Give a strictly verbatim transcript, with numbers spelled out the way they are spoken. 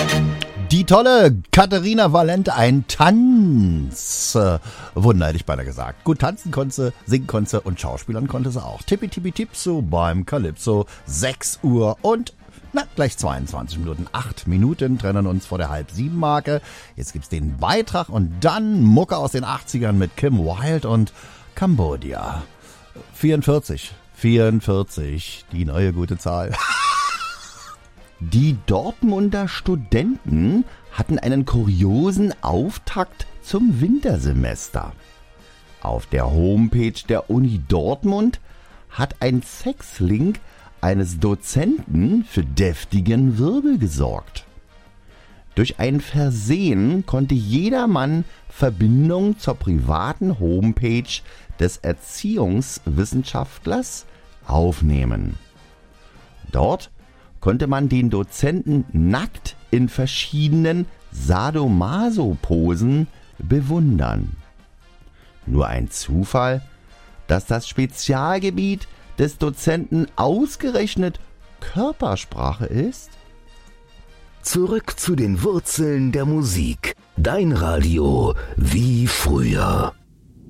Die tolle Katharina Valente, ein Tanz. Äh, Wunder, hätte ich beinahe gesagt. Gut tanzen konnte sie, singen konnte sie und schauspielern konnte sie auch. Tippi Tippi Tipso beim Calypso. sechs Uhr und na, gleich zweiundzwanzig Minuten. acht Minuten trennen uns vor der halb sieben Marke. Jetzt gibt's den Beitrag und dann Mucke aus den achtzigern mit Kim Wilde und Cambodia. vierundvierzig. vierundvierzig. Die neue gute Zahl. Die Dortmunder Studenten hatten einen kuriosen Auftakt zum Wintersemester. Auf der Homepage der Uni Dortmund hat ein Sexlink eines Dozenten für deftigen Wirbel gesorgt. Durch ein Versehen konnte jedermann Verbindung zur privaten Homepage des Erziehungswissenschaftlers aufnehmen. Dort konnte man den Dozenten nackt in verschiedenen Sadomaso-Posen bewundern. Nur ein Zufall, dass das Spezialgebiet des Dozenten ausgerechnet Körpersprache ist? Zurück zu den Wurzeln der Musik. Dein Radio wie früher.